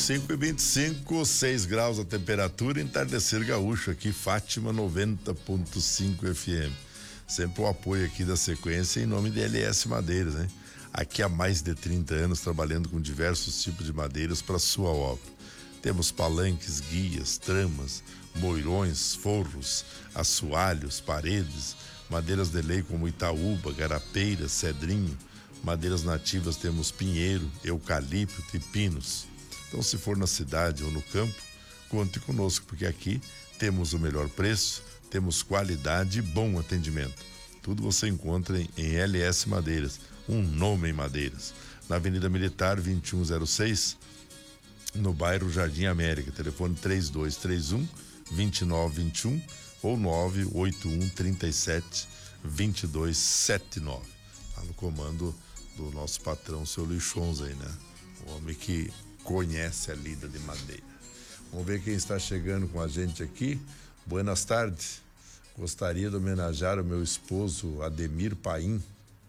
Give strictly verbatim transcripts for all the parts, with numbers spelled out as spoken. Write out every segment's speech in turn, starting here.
cinco e vinte e cinco, seis graus a temperatura, entardecer gaúcho aqui, Fátima noventa ponto cinco F M. Sempre o apoio aqui da sequência em nome de L S Madeiras, né? Aqui há mais de trinta anos trabalhando com diversos tipos de madeiras para sua obra. Temos palanques, guias, tramas, moirões, forros, assoalhos, paredes, madeiras de lei como Itaúba, garapeira, cedrinho. Madeiras nativas temos pinheiro, eucalipto e pinos. Então, se for na cidade ou no campo, conte conosco, porque aqui temos o melhor preço, temos qualidade e bom atendimento. Tudo você encontra em, em L S Madeiras, um nome em madeiras. Na Avenida Militar vinte e um zero seis, no bairro Jardim América. Telefone três dois três um, dois nove dois um ou nove oito um, três sete, dois dois sete nove. Lá no comando do nosso patrão, seu Lixons aí, né? O homem que conhece a lida de madeira. Vamos ver quem está chegando com a gente aqui. Buenas tardes. Gostaria de homenagear o meu esposo Ademir Paim,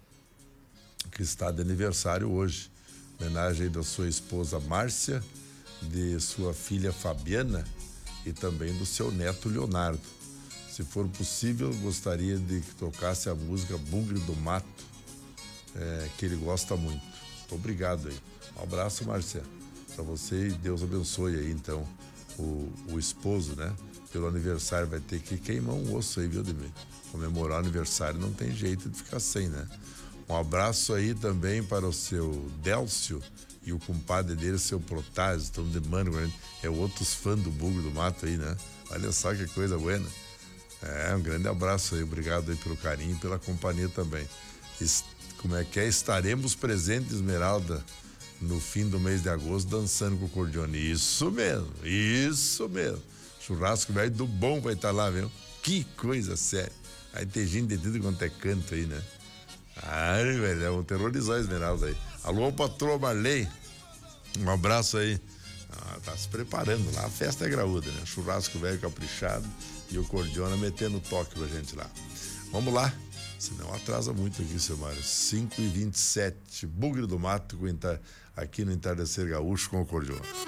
que está de aniversário hoje. Homenagem da sua esposa Márcia, de sua filha Fabiana e também do seu neto Leonardo. Se for possível, gostaria de que tocasse a música Bugre do Mato, É, que ele gosta muito. Obrigado aí. Um abraço, Márcia, para você, e Deus abençoe aí, então, o, o esposo, né? Pelo aniversário vai ter que queimar um osso aí, viu, Demir? Comemorar o aniversário não tem jeito de ficar sem, né? Um abraço aí também para o seu Délcio e o compadre dele, seu Protásio, estão de mano, é outros fãs do Bugre do Mato aí, né? Olha só que coisa boa. É, um grande abraço aí, obrigado aí pelo carinho e pela companhia também. Como é que é? Estaremos presentes, Esmeralda, no fim do mês de agosto, dançando com o Cordione. Isso mesmo, isso mesmo. Churrasco velho do bom vai estar lá, viu? Que coisa séria. Aí tem gente de tudo quanto é canto aí, né? Ai, velho, vão terrorizar a Esmeralda aí. Alô, patroa Marley, um abraço aí. Ah, tá se preparando lá, a festa é graúda, né? Churrasco velho caprichado e o Cordiona metendo toque pra gente lá. Vamos lá. Senão atrasa muito aqui, seu Mário. cinco e vinte e sete, Bugre do Mato, aqui no Entardecer Gaúcho com o Cordiona.